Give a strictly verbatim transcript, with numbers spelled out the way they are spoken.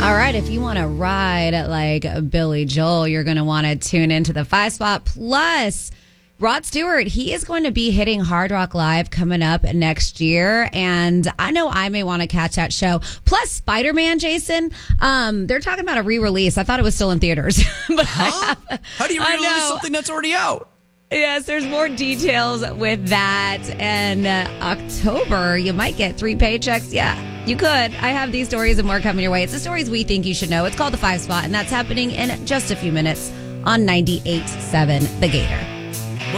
All right, if you want to ride like Billy Joel, you're going to want to tune into the Five Spot. Plus, Rod Stewart, he is going to be hitting Hard Rock Live coming up next year, and I know I may want to catch that show. Plus, Spider-Man, Jason, um, they're talking about a re-release. I thought it was still in theaters. but huh? I, How do you re-release something that's already out? Yes, there's more details with that. And uh, October, you might get three paychecks. Yeah, you could. I have these stories and more coming your way. It's the stories we think you should know. It's called The Five Spot, and that's happening in just a few minutes on ninety-eight point seven The Gator.